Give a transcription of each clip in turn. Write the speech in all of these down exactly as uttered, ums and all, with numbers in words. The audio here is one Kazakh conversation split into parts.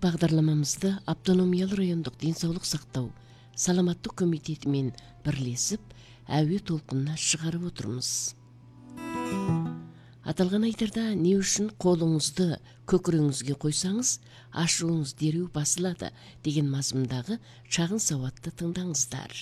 бағдарламамызды Автономиялы райондық денсаулық сақтау саламаттық комитетімен бірлесіп әуе толқынына шығарып отырмыз. Аталған айтарда не үшін қолыңызды көкірегіңізге қойсаңыз, ашуыңыз дереу басылады деген мазмұндағы шағын сауатты тыңдаңыздар.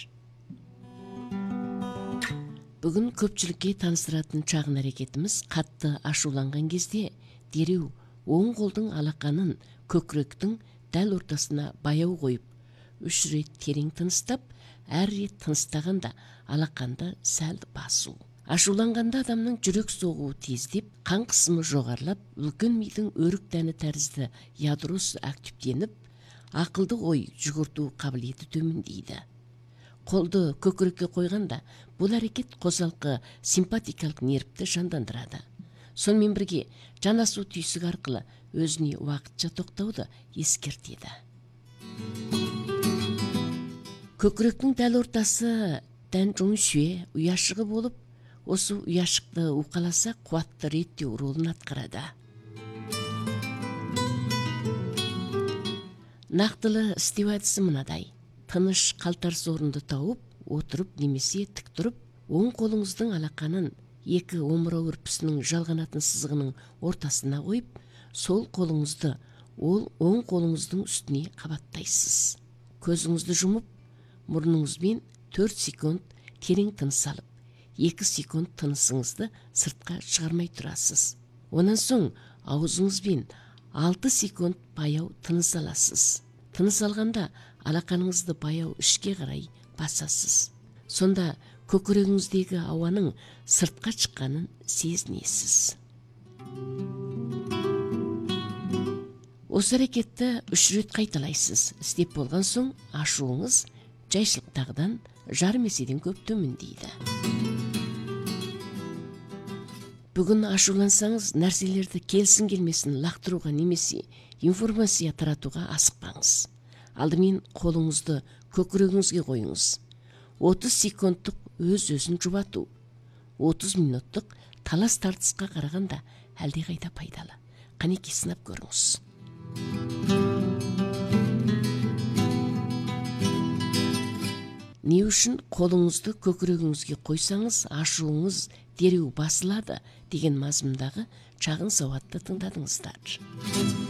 Бүгін көпшілікке таныстыратын шағын әрекетіміз қатты ашуланған кезде дереу оң қолдың алақанын көкіректің дәл ортасына баяу қойып, үш рет терең тыныстап, әр рет тыныстағанда алақанды сәл басу. Ашуланғанда адамның жүрек соғуы тездеп, қан қысымы жоғарылап, үлкен мидың өрік дәні тәрізді ядросы активтеніп, ақылды ой жүгірту қабілеті төмендейді. Қолды көкірекке қойғанда бұл әрекет қосалқы симпатикалық нервті жандандырады. Сонымен бірге жанасу түйсік арқылы өзіне уақытша тоқтауды ескертеді. Көкіректің дәл ортасы дән жуңшуе ұяшығы болып, осы ұяшықты уқаласа қуатты реттеу ролын атқарады. Нақтылы істеу әдісі мынадай. Тыныш қалтарыс орынды тауып, отырып немесе тік тұрып, оң қолыңыздың алақанын екі омырау үрпісінің жалғанатын сызығының ортасына қойып, сол қолыңызды ол оң қолыңыздың үстіне қабаттайсыз. Көзіңізді жұмып, мұрныңызбен төрт секунд терең тыныс алып, екі секунд тынысыңызды сыртқа шығармай тұрасыз. Онан соң аузыңызбен алты секунд баяу тыныс аласыз. Тыныс алғанда алақаныңызды баяу ішке қарай басасыз. Сонда көкірегіңіздегі ауаның сыртқа шыққанын сезінесіз. Осы әрекетті үш рет қайталайсыз. Істеп болған соң ашуыңыз жайшылықтағыдан жарым еседен көп төмендейді. Бүгін ашулансаңыз, нәрселерді келсін келмесін лақтыруға немесе информация таратуға асықпаңыз. Алдымен қолыңызды көкірегіңізге қойыңыз. отыз секундтық өз-өзін жұбату, отыз минуттық талас тартысқа қарағанда әлде қайда пайдалы. Қанекей сынап көріңіз. Не үшін қолыңызды көкірегіңізге қойсаңыз, ашуыңыз дереу басылады деген мазмұндағы шағын сауатты тыңдадыңыздар.